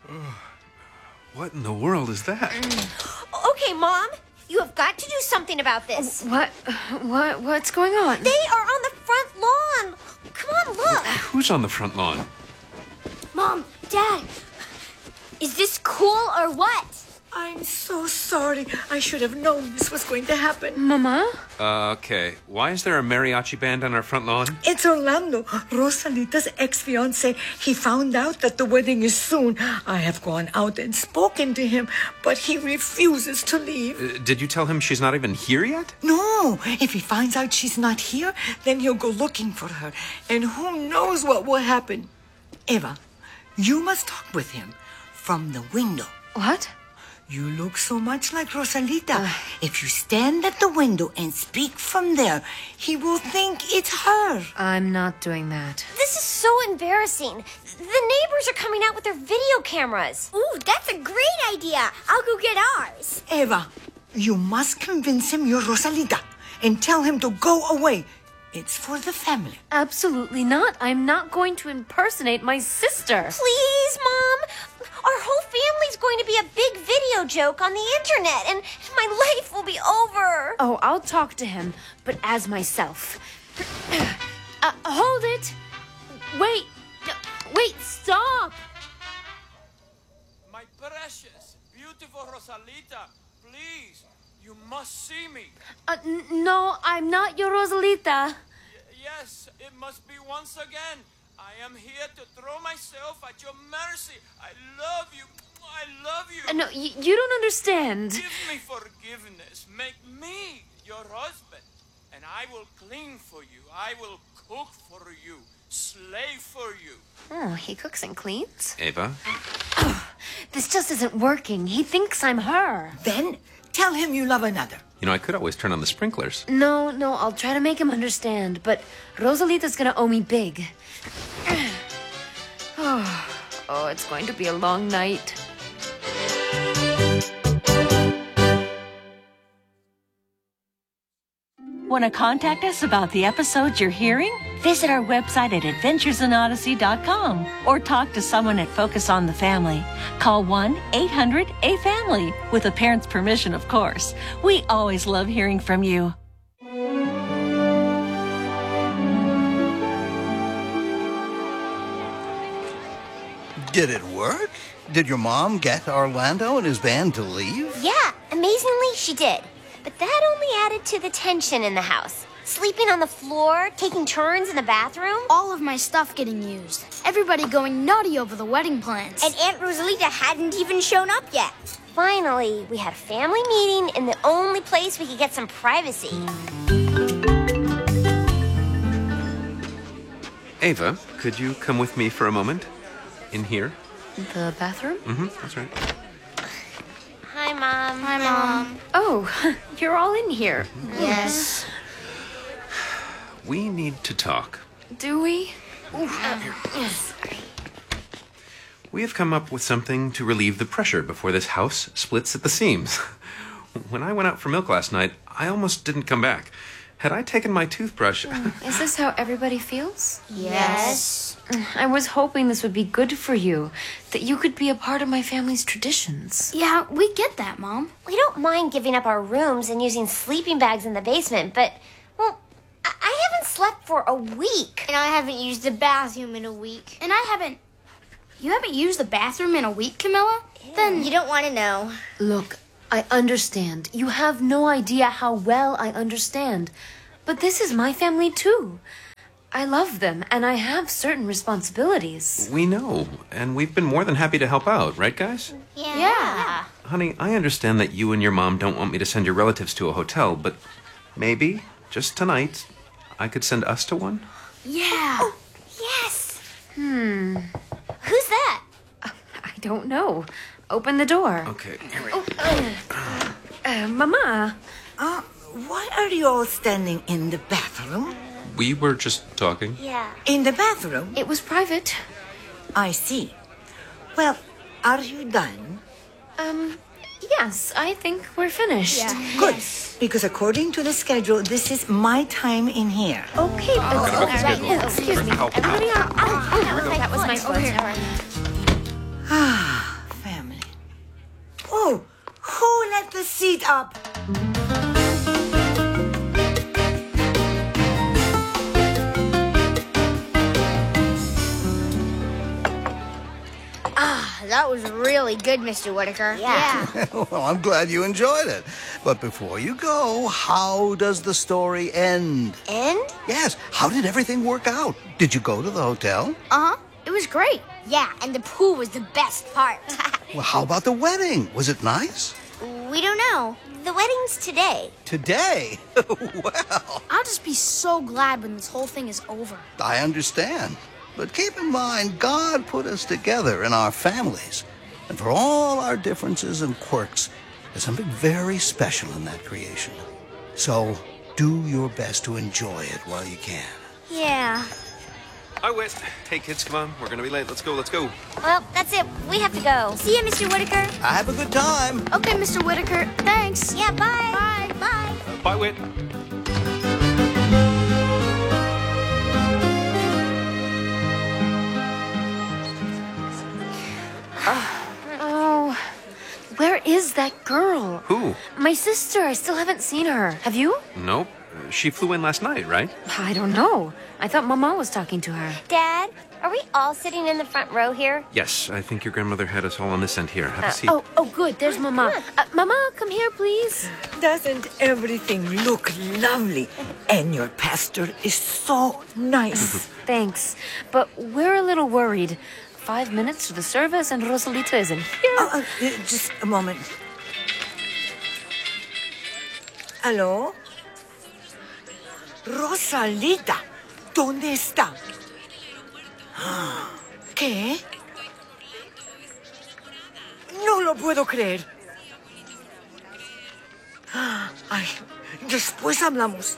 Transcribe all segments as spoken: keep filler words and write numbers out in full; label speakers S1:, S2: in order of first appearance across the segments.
S1: What in the world is that?
S2: Okay, Mom. You have got to do something about this.
S3: What? What? What's going on?
S2: They are on the front lawn. Come on, look.
S1: Who's on the front lawn?
S2: Mom, Dad, is this cool or what?
S4: I'm so sorry. I should have known this was going to happen.
S3: Mama?
S1: Uh, okay. Why is there a mariachi band on our front lawn?
S4: It's Orlando, Rosalita's ex-fiancé. He found out that the wedding is soon. I have gone out and spoken to him, but he refuses to leave.
S1: Uh, did you tell him she's not even here yet?
S4: No, if he finds out she's not here, then he'll go looking for her. And who knows what will happen. Eva, you must talk with him from the window.
S3: What?
S4: You look so much like Rosalita. Uh, if you stand at the window and speak from there, he will think it's her.
S3: I'm not doing that.
S2: This is so embarrassing. The neighbors are coming out with their video cameras.
S5: Ooh, that's a great idea. I'll go get ours.
S4: Eva, you must convince him you're Rosalita and tell him to go away. It's for the family.
S3: Absolutely not. I'm not going to impersonate my sister.
S2: Please, Mom. Our whole family's going to be a big video joke on the internet, and my life will be over.
S3: Oh, I'll talk to him, but as myself. Uh, hold it. Wait. Wait, stop.
S6: My precious, beautiful Rosalita, please, you must see me.
S3: Uh, n- no, I'm not your Rosalita.
S6: Y- yes, it must be once again. I am here to throw myself at your mercy. I love you. I love you.
S3: Uh, no, y- you don't understand.
S6: Give me forgiveness. Make me your husband. And I will clean for you. I will cook for you. Slave for you.
S3: Oh, he cooks and cleans?
S1: Ava?
S3: Oh, this just isn't working. He thinks I'm her.
S4: Then tell him you love another.
S1: You know, I could always turn on the sprinklers.
S3: No, no, I'll try to make him understand, but Rosalita's gonna owe me big. Oh, oh, it's going to be a long night.
S7: Want to contact us about the episodes you're hearing? Visit our website at adventures in odyssey dot com or talk to someone at Focus on the Family. Call one eight hundred A family with a parent's permission, of course. We always love hearing from you.
S8: Did it work? Did your mom get Orlando and his band to leave?
S2: Yeah, amazingly, she did. But that only added to the tension in the house. Sleeping on the floor, taking turns in the bathroom.
S5: All of my stuff getting used. Everybody going naughty over the wedding plans. And Aunt Rosalita hadn't even shown up yet.
S2: Finally, we had a family meeting in the only place we could get some privacy.
S1: Ava, could you come with me for a moment? In here?
S3: The bathroom?
S1: Mm-hmm, that's right.
S2: Hi, Mom.
S5: Hi, Mom.
S3: Oh, you're all in here.
S5: Yes.
S1: We need to talk.
S3: Do we?
S2: Yes.
S1: We have come up with something to relieve the pressure before this house splits at the seams. When I went out for milk last night, I almost didn't come back. Had I taken my toothbrush...
S3: Is this how everybody feels?
S5: Yes.
S3: I was hoping this would be good for you, that you could be a part of my family's traditions.
S5: Yeah, we get that, Mom.
S2: We don't mind giving up our rooms and using sleeping bags in the basement, but, well, I, I haven't slept for a week.
S5: And I haven't used the bathroom in a week. And I haven't... You haven't used the bathroom in a week, Camilla? Ew. Then you don't want to know.
S3: Look, I understand. You have no idea how well I understand. But this is my family, too. I love them, and I have certain responsibilities.
S1: We know, and we've been more than happy to help out, right, guys?
S5: Yeah. yeah.
S1: Honey, I understand that you and your mom don't want me to send your relatives to a hotel, but maybe, just tonight, I could send us to one?
S5: Yeah.
S2: Oh, yes.
S3: Hmm.
S2: Who's that?
S3: Uh, I don't know. Open the door.
S1: Okay.
S3: Oh, uh, uh, Mama.
S4: Uh, why are you all standing in the bathroom?
S1: We were just talking.
S2: Yeah.
S4: In the bathroom?
S3: It was private.
S4: I see. Well, are you done?
S3: Um, yes, I think we're finished.
S5: Yeah.
S4: Good.
S5: Yes.
S4: Because according to the schedule, this is my time in here.
S3: Okay, but...
S1: Oh,
S3: Oh, right. Oh, excuse me.
S1: Help.
S3: Everybody, oh, oh,
S2: That was my foot.
S4: Ah, up.
S5: Ah, that was really good, Mister Whitaker.
S2: Yeah.
S8: Well, I'm glad you enjoyed it. But before you go, how does the story end?
S2: End?
S8: Yes, how did everything work out? Did you go to the hotel?
S5: Uh-huh. It was great.
S2: Yeah, and the pool was the best part.
S8: Well, how about the wedding? Was it nice?
S5: We don't know.
S2: The wedding's today.
S8: Today? Well,
S5: I'll just be so glad when this whole thing is over.
S8: I understand. But keep in mind, God put us together in our families. And for all our differences and quirks, there's something very special in that creation. So do your best to enjoy it while you can.
S5: Yeah.
S1: Hi, Whit. Hey, kids, come on. We're going to be late. Let's go, let's go.
S2: Well, that's it. We have to go.
S5: See you, Mister Whitaker.
S8: Have a good time.
S5: Okay, Mister Whitaker. Thanks.
S2: Yeah, bye.
S5: Bye. Bye.
S1: Bye, Whit.
S3: Oh, where is that girl?
S1: Who?
S3: My sister. I still haven't seen her. Have you?
S1: Nope. She flew in last night, right?
S3: I don't know. I thought Mama was talking to her.
S2: Dad, are we all sitting in the front row here?
S1: Yes, I think your grandmother had us all on this end here. Have a seat.
S3: Oh, oh, good. There's Mama. Uh, Mama, come here, please.
S4: Doesn't everything look lovely? And your pastor is so nice.
S3: Thanks. But we're a little worried. Five minutes to the service and Rosalita isn't here.
S4: Uh, uh, just a moment. Hello? Rosalita, ¿dónde está? ¿Qué? No lo puedo creer. Ay, después hablamos.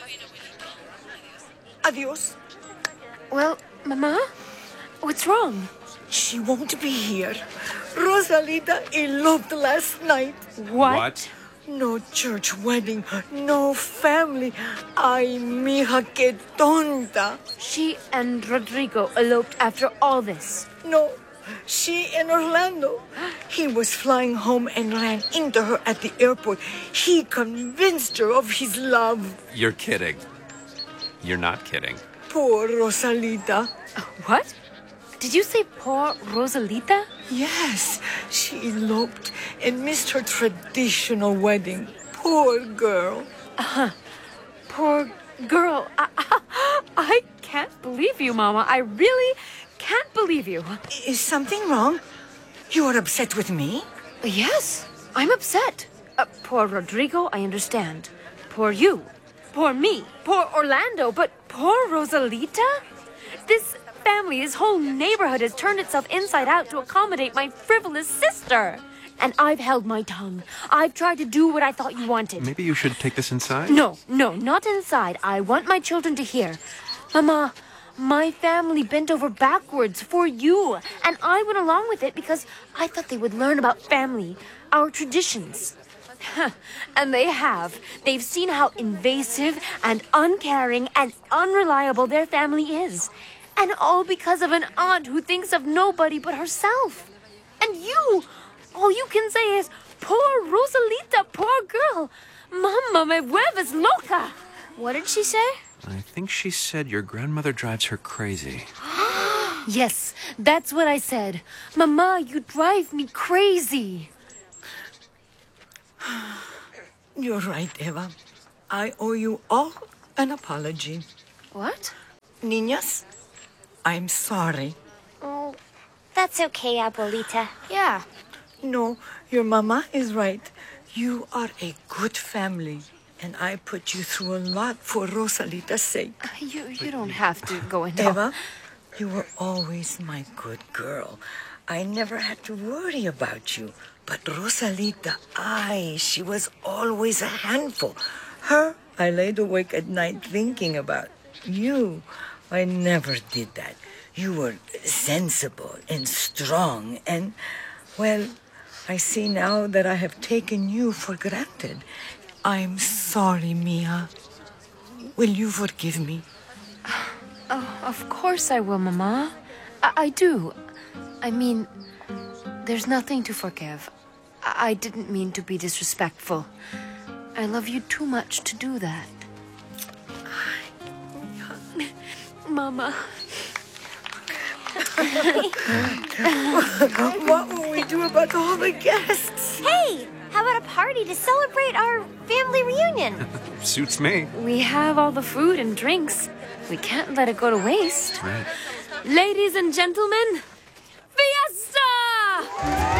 S4: Adiós.
S3: Well, Mama, what's wrong?
S4: She won't be here. Rosalita eloped last night.
S3: What?
S4: No church wedding, no family. Ay, mija, qué tonta.
S3: She and Rodrigo eloped after all this.
S4: No, she in Orlando. He was flying home and ran into her at the airport. He convinced her of his love.
S1: You're kidding. You're not kidding.
S4: Poor Rosalita.
S3: What? Did you say poor Rosalita?
S4: Yes, she eloped and missed her traditional wedding. Poor girl.
S3: Uh-huh. Poor girl. I, I, I can't believe you, Mama. I really can't believe you.
S4: Is something wrong? You are upset with me?
S3: Yes, I'm upset. Uh, poor Rodrigo, I understand. Poor you. Poor me. Poor Orlando. But poor Rosalita? This family, this whole neighborhood has turned itself inside out to accommodate my frivolous sister. And I've held my tongue. I've tried to do what I thought you wanted.
S1: Maybe you should take this inside?
S3: No, no, not inside. I want my children to hear. Mama, my family bent over backwards for you. And I went along with it because I thought they would learn about family, our traditions. And they have. They've seen how invasive and uncaring and unreliable their family is. And all because of an aunt who thinks of nobody but herself. And you, all you can say is, poor Rosalita, poor girl. Mama, me vuelves loca.
S5: What did she say?
S1: I think she said your grandmother drives her crazy.
S3: Yes, that's what I said. Mama, you drive me crazy.
S4: You're right, Eva. I owe you all an apology.
S3: What?
S4: Niñas, I'm sorry.
S2: Oh, that's okay, Abuelita.
S5: Yeah.
S4: No, your mama is right. You are a good family, and I put you through a lot for Rosalita's sake.
S3: You you don't have to go into...
S4: Eva, you were always my good girl. I never had to worry about you. But Rosalita, ay, she was always a handful. Her, I laid awake at night thinking about. You, I never did that. You were sensible and strong and, well, I see now that I have taken you for granted. I'm sorry, Mia. Will you forgive me?
S3: Oh, of course I will, Mama. I, I do. I mean, there's nothing to forgive. I, I didn't mean to be disrespectful. I love you too much to do that. Mama.
S4: What will we do about all the guests?
S2: Hey, how about a party to celebrate our family reunion?
S1: Suits me.
S3: We have all the food and drinks. We can't let it go to waste.
S1: Right.
S3: Ladies and gentlemen, fiesta!